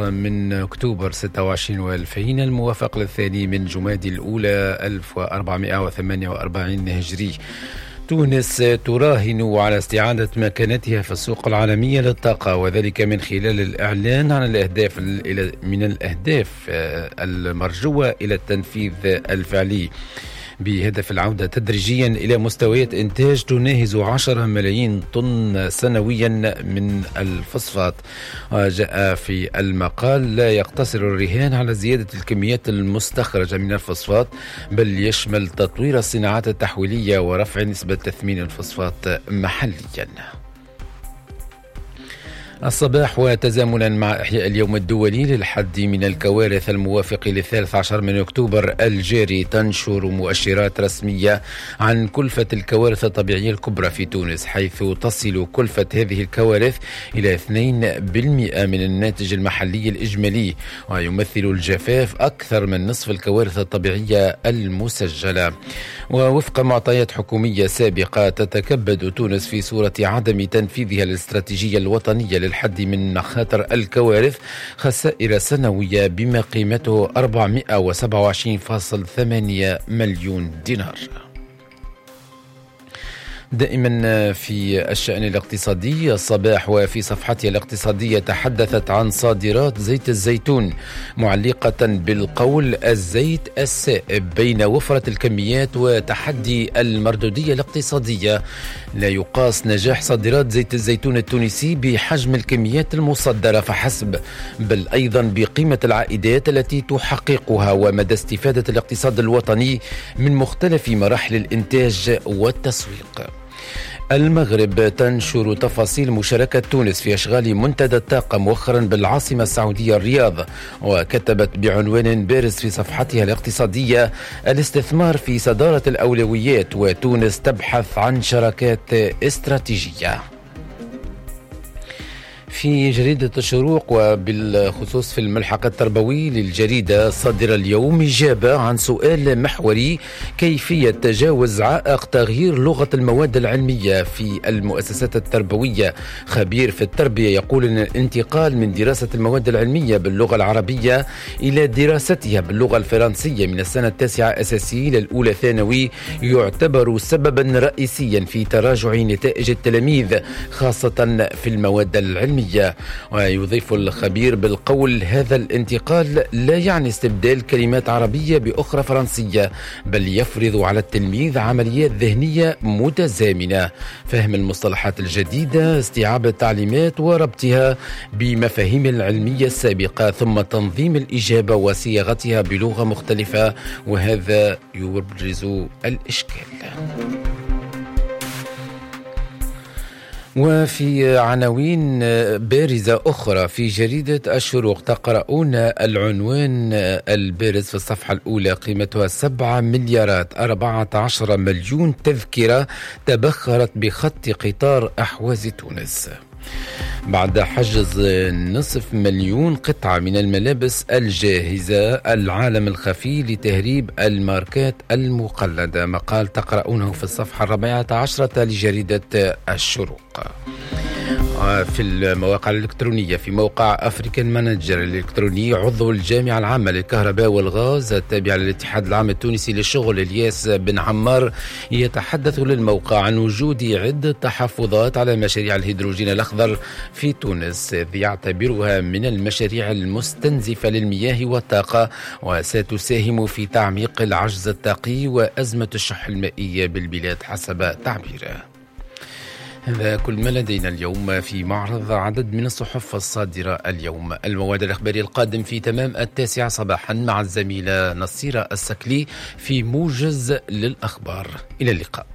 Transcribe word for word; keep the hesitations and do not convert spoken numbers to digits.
عشرة من أكتوبر ستة وعشرين وألفين الموافق للثاني من جمادي الأولى ألف وأربعمائة وثمانية وأربعين هجري. تونس تراهن على استعادة مكانتها في السوق العالمية للطاقة، وذلك من خلال الإعلان عن الأهداف من الأهداف المرجوة إلى التنفيذ الفعلي بهدف العودة تدريجيا إلى مستويات إنتاج تناهز عشرة ملايين طن سنويا من الفوسفات. جاء في المقال: لا يقتصر الرهان على زيادة الكميات المستخرجة من الفوسفات، بل يشمل تطوير الصناعات التحويلية ورفع نسبة تثمين الفوسفات محليا. الصباح، وتزامنا مع إحياء اليوم الدولي للحد من الكوارث الموافق للثالث عشر من أكتوبر الجاري، تنشر مؤشرات رسمية عن كلفة الكوارث الطبيعية الكبرى في تونس، حيث تصل كلفة هذه الكوارث إلى اثنين بالمئة من الناتج المحلي الإجمالي، ويمثل الجفاف أكثر من نصف الكوارث الطبيعية المسجلة. ووفق معطيات حكومية سابقة، تتكبد تونس في صورة عدم تنفيذها الاستراتيجية الوطنية للحد من مخاطر الكوارث خسائر سنوية بما قيمته أربعمائة وسبعة وعشرين فاصلة ثمانية مليون دينار. دائما في الشأن الاقتصادي، الصباح وفي صفحتها الاقتصادية تحدثت عن صادرات زيت الزيتون، معلقة بالقول: الزيت السائب بين وفرة الكميات وتحدي المردودية الاقتصادية. لا يقاس نجاح صادرات زيت الزيتون التونسي بحجم الكميات المصدرة فحسب، بل أيضا بقيمة العائدات التي تحققها ومدى استفادة الاقتصاد الوطني من مختلف مراحل الإنتاج والتسويق. المغرب تنشر تفاصيل مشاركة تونس في أشغال منتدى الطاقة مؤخرا بالعاصمة السعودية الرياض، وكتبت بعنوان بارز في صفحتها الاقتصادية: الاستثمار في صدارة الأولويات، وتونس تبحث عن شراكات استراتيجية. في جريدة الشروق وبالخصوص في الملحق التربوي للجريدة صدر اليوم إجابة عن سؤال محوري: كيفية تجاوز عائق تغيير لغة المواد العلمية في المؤسسات التربوية. خبير في التربية يقول أن الانتقال من دراسة المواد العلمية باللغة العربية إلى دراستها باللغة الفرنسية من السنة التاسعة أساسي إلى الأولى ثانوي يعتبر سببا رئيسيا في تراجع نتائج التلاميذ خاصة في المواد العلمية. ويضيف الخبير بالقول: هذا الانتقال لا يعني استبدال كلمات عربية بأخرى فرنسية، بل يفرض على التلميذ عمليات ذهنية متزامنة، فهم المصطلحات الجديدة، استيعاب التعليمات وربطها بمفاهيم العلمية السابقة، ثم تنظيم الإجابة وصياغتها بلغة مختلفة، وهذا يبرز الإشكال. وفي عناوين بارزة أخرى في جريدة الشروق تقرؤون العنوان البارز في الصفحة الأولى: قيمتها سبعة مليارات أربعة عشر مليون تذكرة تبخرت بخط قطار أحواز تونس. بعد حجز نصف مليون قطعة من الملابس الجاهزة، العالم الخفي لتهريب الماركات المقلدة. مقال تقرؤونه في الصفحة الرابعة عشرة لجريدة الشروق. في المواقع الإلكترونية، في موقع أفريكان مانجر الإلكتروني، عضو الجامعة العامة للكهرباء والغاز التابعة للاتحاد العام التونسي للشغل الياس بن عمار يتحدث للموقع عن وجود عدة تحفظات على مشاريع الهيدروجين الأخضر في تونس، يعتبرها من المشاريع المستنزفة للمياه والطاقة، وستساهم في تعميق العجز الطاقي وأزمة الشح المائي بالبلاد حسب تعبيره. هذا كل ما لدينا اليوم في معرض عدد من الصحف الصادرة اليوم. المواد الإخباري القادم في تمام التاسعة صباحا مع الزميلة نصيرة السكلي في موجز للأخبار. إلى اللقاء.